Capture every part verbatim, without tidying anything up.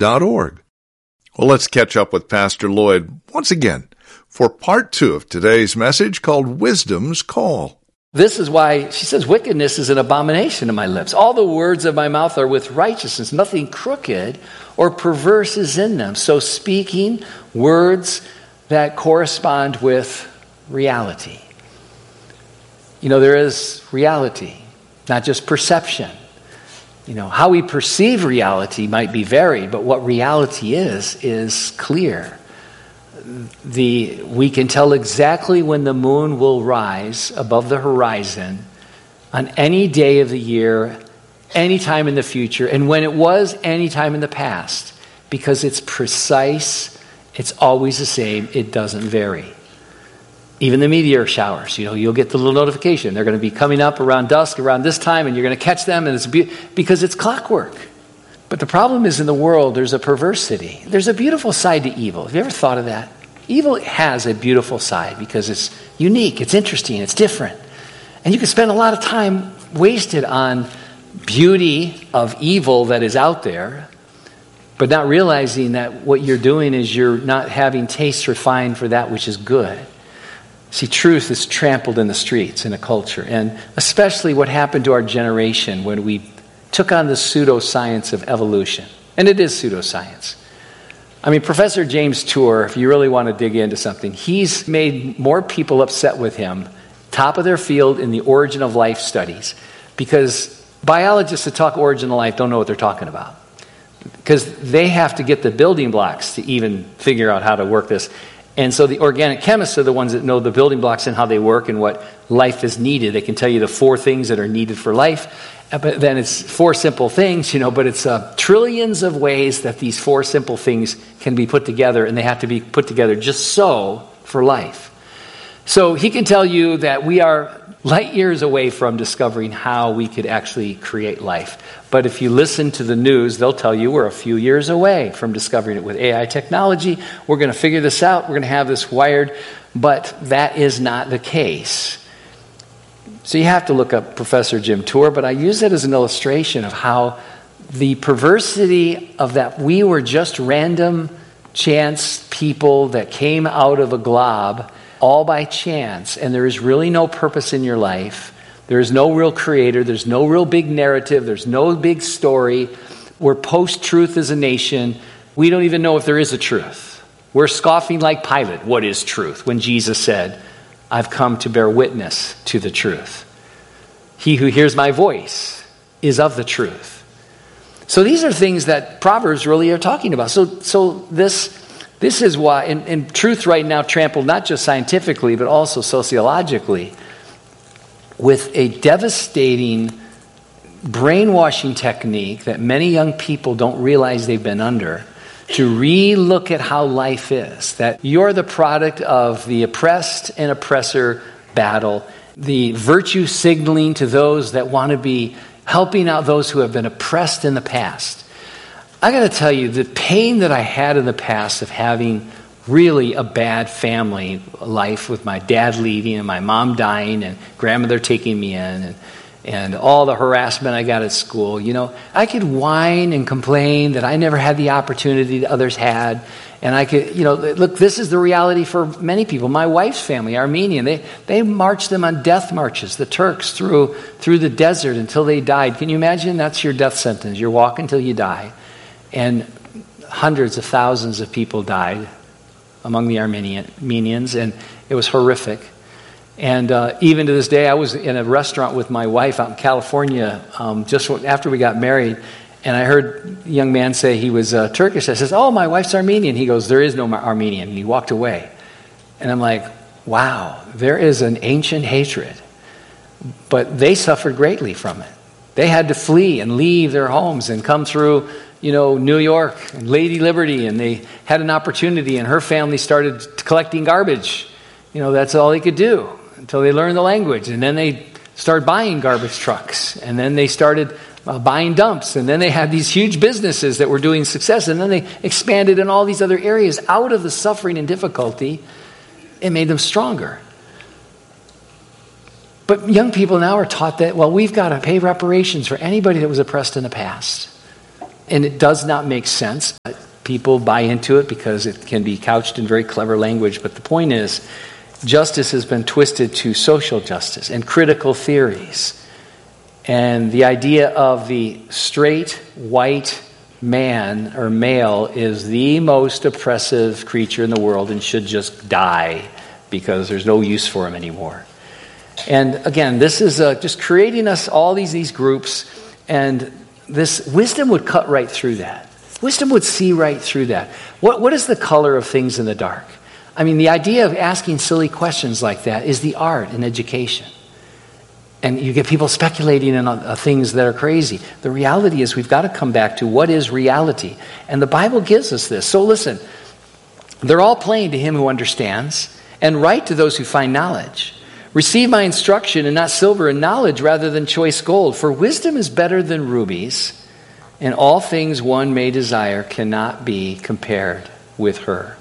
dot org. Well, let's catch up with Pastor Lloyd once again for part two of today's message called Wisdom's Call. This is why she says, wickedness is an abomination to my lips. All the words of my mouth are with righteousness. Nothing crooked or perverse is in them. So speaking words that correspond with reality. You know, there is reality, not just perception. You know, how we perceive reality might be varied, but what reality is, is clear. The, we can tell exactly when the moon will rise above the horizon on any day of the year, any time in the future, and when it was any time in the past, because it's precise, it's always the same, it doesn't vary. Even the meteor showers, you know, you'll get the little notification. They're going to be coming up around dusk, around this time, and you're going to catch them, and it's be- because it's clockwork. But the problem is in the world, there's a perversity. There's a beautiful side to evil. Have you ever thought of that? Evil has a beautiful side because it's unique, it's interesting, it's different. And you can spend a lot of time wasted on beauty of evil that is out there, but not realizing that what you're doing is you're not having tastes refined for that which is good. See, truth is trampled in the streets in a culture, and especially what happened to our generation when we took on the pseudoscience of evolution. And it is pseudoscience. I mean, Professor James Tour, if you really want to dig into something, he's made more people upset with him, top of their field in the origin of life studies, because biologists that talk origin of life don't know what they're talking about. Because they have to get the building blocks to even figure out how to work this. And so the organic chemists are the ones that know the building blocks and how they work and what life is needed. They can tell you the four things that are needed for life. But then it's four simple things, you know, but it's uh, trillions of ways that these four simple things can be put together, and they have to be put together just so for life. So he can tell you that we are light years away from discovering how we could actually create life. But if you listen to the news, they'll tell you we're a few years away from discovering it with A I technology. We're going to figure this out. We're going to have this wired. But that is not the case. So you have to look up Professor Jim Tour, but I use it as an illustration of how the perversity of that we were just random chance people that came out of a glob all by chance, and there is really no purpose in your life. There is no real creator. There's no real big narrative. There's no big story. We're post-truth as a nation. We don't even know if there is a truth. We're scoffing like Pilate. What is truth? When Jesus said, I've come to bear witness to the truth. He who hears my voice is of the truth. So these are things that Proverbs really are talking about. So so this this is why, and, and truth right now trampled not just scientifically, but also sociologically, with a devastating brainwashing technique that many young people don't realize they've been under, to re-look at how life is, that you're the product of the oppressed and oppressor battle, the virtue signaling to those that want to be helping out those who have been oppressed in the past. I got to tell you, the pain that I had in the past of having really a bad family life with my dad leaving and my mom dying and grandmother taking me in and and all the harassment I got at school, you know, I could whine and complain that I never had the opportunity that others had. And I could, you know, look, this is the reality for many people. My wife's family, Armenian, they they marched them on death marches, the Turks, through through the desert until they died. Can you imagine? That's your death sentence. You're walking until you die. And hundreds of thousands of people died among the Armenian, Armenians, and it was horrific. And uh, even to this day, I was in a restaurant with my wife out in California um, just after we got married, and I heard a young man say he was uh, Turkish. I says, "Oh, my wife's Armenian." He goes, "There is no Armenian." And he walked away. And I'm like, wow, there is an ancient hatred. But they suffered greatly from it. They had to flee and leave their homes and come through, you know, New York and Lady Liberty, and they had an opportunity, and her family started collecting garbage. You know, that's all they could do until they learned the language. And then they started buying garbage trucks. And then they started uh, buying dumps. And then they had these huge businesses that were doing success. And then they expanded in all these other areas out of the suffering and difficulty. It made them stronger. But young people now are taught that, well, we've got to pay reparations for anybody that was oppressed in the past. and it does not make sense. People buy into it because it can be couched in very clever language. But the point is, justice has been twisted to social justice and critical theories. And the idea of the straight, white man or male is the most oppressive creature in the world and should just die because there's no use for him anymore. And again, this is uh, just creating us all these, these groups, and this wisdom would cut right through that. Wisdom would see right through that. What, what is the color of things in the dark? I mean, the idea of asking silly questions like that is the art in education. And you get people speculating on uh, things that are crazy. The reality is we've got to come back to what is reality. And the Bible gives us this. So listen, they're all plain to him who understands, and right to those who find knowledge. Receive my instruction, and not silver, and knowledge rather than choice gold. For wisdom is better than rubies, and all things one may desire cannot be compared with her.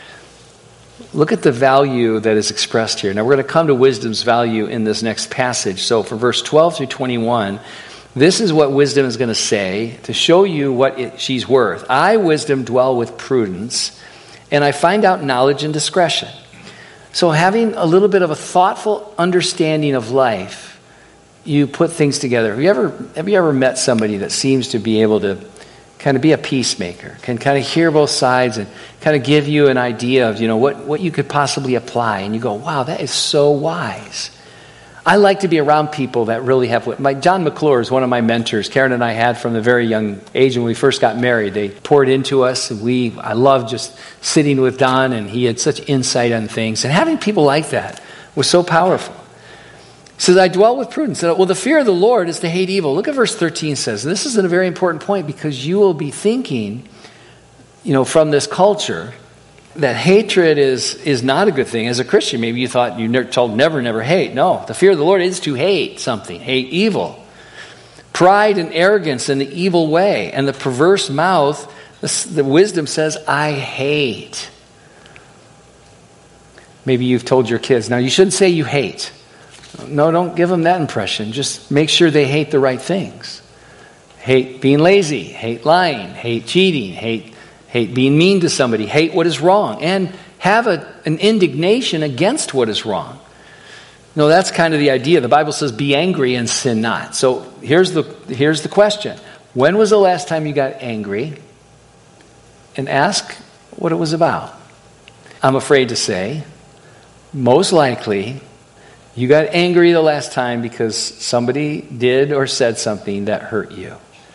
Look at the value that is expressed here. Now we're going to come to wisdom's value in this next passage. So for verse twelve through twenty-one, this is what wisdom is going to say to show you what it, she's worth. I, wisdom, dwell with prudence, and I find out knowledge and discretion. So having a little bit of a thoughtful understanding of life, you put things together. Have you ever, have you ever met somebody that seems to be able to kind of be a peacemaker, can kind of hear both sides and kind of give you an idea of, you know, what, what you could possibly apply. And you go, wow, that is so wise. I like to be around people that really have what, like John McClure is one of my mentors. Karen and I had from a very young age when we first got married. They poured into us, and we, I loved just sitting with Don, and he had such insight on things. And having people like that was so powerful. He says, I dwell with prudence. Well, the fear of the Lord is to hate evil. Look at verse thirteen says, and this is a very important point because you will be thinking, you know, from this culture that hatred is, is not a good thing. As a Christian, maybe you thought you were told never, never hate. No, the fear of the Lord is to hate something, hate evil. Pride and arrogance and the evil way and the perverse mouth, the, the wisdom says, I hate. Maybe you've told your kids, now you shouldn't say you hate. No, don't give them that impression. Just make sure they hate the right things. Hate being lazy, hate lying, hate cheating, hate hate being mean to somebody, hate what is wrong, and have a, an indignation against what is wrong. No, that's kind of the idea. The Bible says, be angry and sin not. So here's the here's the question. When was the last time you got angry? And ask what it was about. I'm afraid to say, most likely, you got angry the last time because somebody did or said something that hurt you,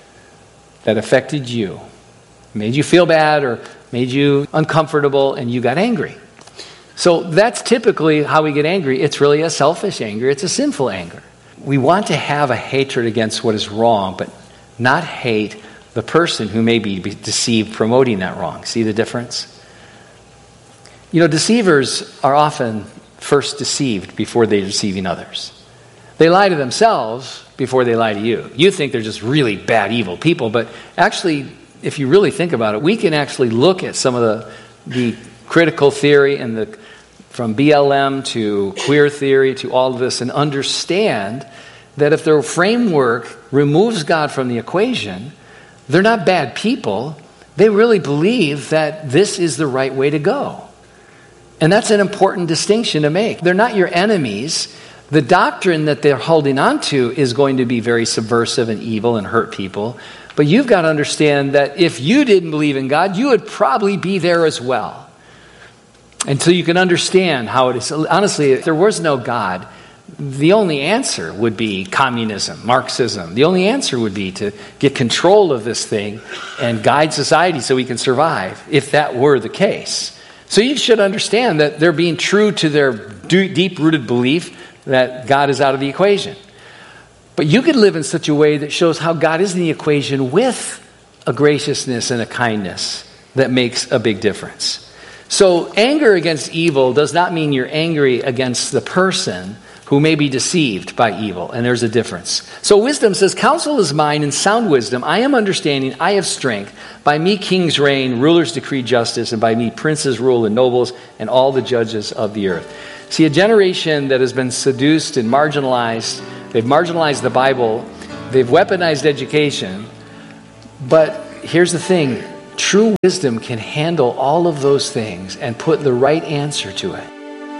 that affected you, made you feel bad or made you uncomfortable, and you got angry. So that's typically how we get angry. It's really a selfish anger. It's a sinful anger. We want to have a hatred against what is wrong, but not hate the person who may be deceived promoting that wrong. See the difference? You know, deceivers are often first deceived before they're deceiving others. They lie to themselves before they lie to you. You think they're just really bad, evil people, but actually, if you really think about it, we can actually look at some of the, the critical theory and the from B L M to queer theory to all of this and understand that if their framework removes God from the equation, they're not bad people. They really believe that this is the right way to go. And that's an important distinction to make. They're not your enemies. The doctrine that they're holding on to is going to be very subversive and evil and hurt people. But you've got to understand that if you didn't believe in God, you would probably be there as well. Until you can understand how it is. Honestly, if there was no God, the only answer would be communism, Marxism. The only answer would be to get control of this thing and guide society so we can survive, if that were the case. So you should understand that they're being true to their deep-rooted belief that God is out of the equation. But you could live in such a way that shows how God is in the equation with a graciousness and a kindness that makes a big difference. So anger against evil does not mean you're angry against the person who may be deceived by evil, and there's a difference. So wisdom says, counsel is mine and sound wisdom. I am understanding, I have strength. By me kings reign, rulers decree justice, and by me princes rule and nobles and all the judges of the earth. See, a generation that has been seduced and marginalized, they've marginalized the Bible, they've weaponized education, but here's the thing. True wisdom can handle all of those things and put the right answer to it.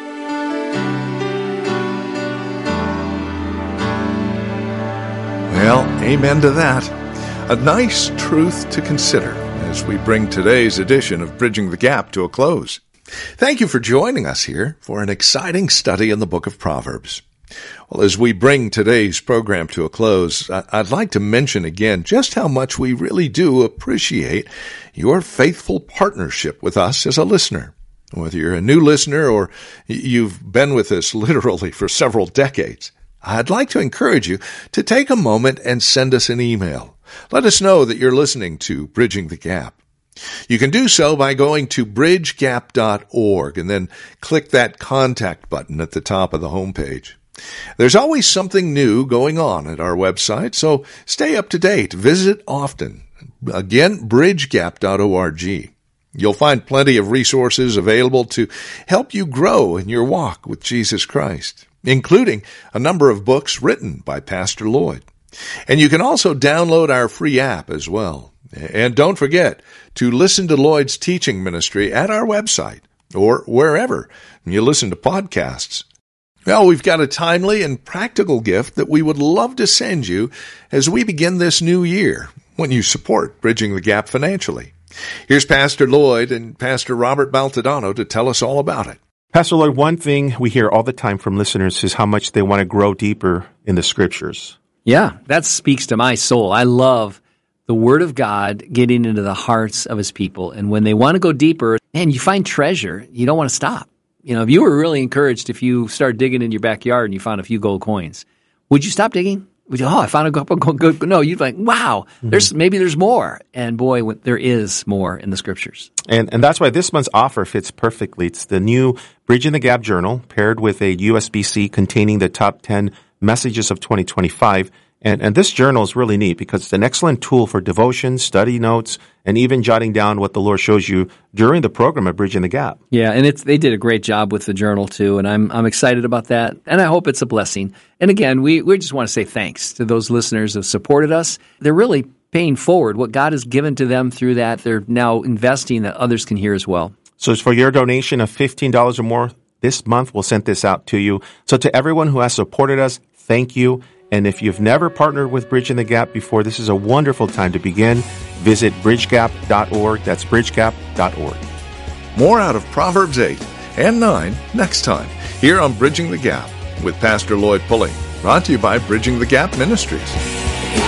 Well, amen to that. A nice truth to consider as we bring today's edition of Bridging the Gap to a close. Thank you for joining us here for an exciting study in the book of Proverbs. Well, as we bring today's program to a close, I'd like to mention again just how much we really do appreciate your faithful partnership with us as a listener. Whether you're a new listener or you've been with us literally for several decades, I'd like to encourage you to take a moment and send us an email. Let us know that you're listening to Bridging the Gap. You can do so by going to bridge gap dot org and then click that contact button at the top of the homepage. There's always something new going on at our website, so stay up to date. Visit often. Again, bridge gap dot org. You'll find plenty of resources available to help you grow in your walk with Jesus Christ, including a number of books written by Pastor Lloyd. And you can also download our free app as well. And don't forget to listen to Lloyd's teaching ministry at our website or wherever you listen to podcasts. Well, we've got a timely and practical gift that we would love to send you as we begin this new year when you support Bridging the Gap financially. Here's Pastor Lloyd and Pastor Robert Baltodano to tell us all about it. Pastor Lloyd, one thing we hear all the time from listeners is how much they want to grow deeper in the Scriptures. Yeah, that speaks to my soul. I love the Word of God getting into the hearts of His people. And when they want to go deeper, man, you find treasure. You don't want to stop. You know, if you were really encouraged, if you start digging in your backyard and you found a few gold coins, would you stop digging? Would you, oh, I found a gold coin. No, you'd be like, wow, mm-hmm. there's maybe there's more. And boy, there is more in the Scriptures. And and that's why this month's offer fits perfectly. It's the new Bridging the Gap journal paired with a U S B C containing the top ten messages of twenty twenty-five. And, and this journal is really neat because it's an excellent tool for devotion, study notes, and even jotting down what the Lord shows you during the program at Bridging the Gap. Yeah, and it's they did a great job with the journal too, and I'm I'm excited about that, and I hope it's a blessing. And again, we, we just want to say thanks to those listeners who have supported us. They're really paying forward what God has given to them through that. They're now investing that others can hear as well. So it's for your donation of fifteen dollars or more this month, we'll send this out to you. So to everyone who has supported us, thank you. And if you've never partnered with Bridging the Gap before, this is a wonderful time to begin. Visit bridge gap dot org. That's bridge gap dot org. More out of Proverbs eight and nine next time here on Bridging the Gap with Pastor Lloyd Pulley. Brought to you by Bridging the Gap Ministries.